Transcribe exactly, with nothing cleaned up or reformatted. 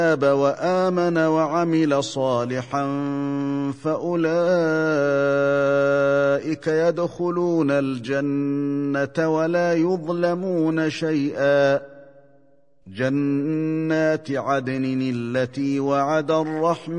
وآمن وعمل صالحا فأولئك يدخلون الجنة ولا يظلمون شيئا جنات عدن التي وعد الرحمن